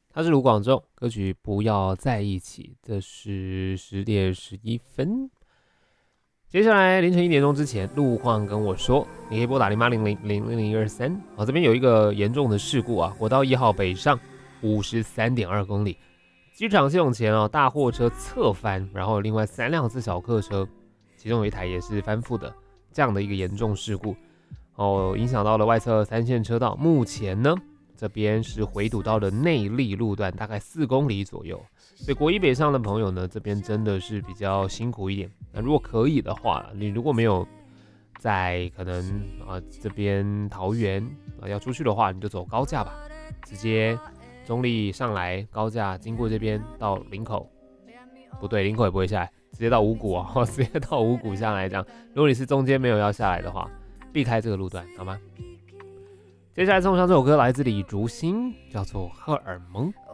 他是卢广仲，歌曲不要在一起，这是10点11分。接下来凌晨1点钟之前，路况跟我说，你可以拨打0800000023。好，这边有一个严重的事故啊，国道1号北上53.2公里，机场系统前啊，大货车侧翻，然后另外3辆是小客车，其中有一台也是翻覆的，这样的一个严重事故哦，影响到了外侧3线车道。目前呢，这边是回堵到了内坜路段，大概4公里左右。所以国一北上的朋友呢，这边真的是比较辛苦一点。那如果可以的话，你如果没有在可能这边桃园要出去的话，你就走高架吧，直接中立上来高架，经过这边到林口，不对，林口也不会下来，直接到五股哦，直接到五股下来这样。如果你是中间没有要下来的话，避开这个路段好吗？接下来送上这首歌来自李竹新，叫做《荷尔蒙》。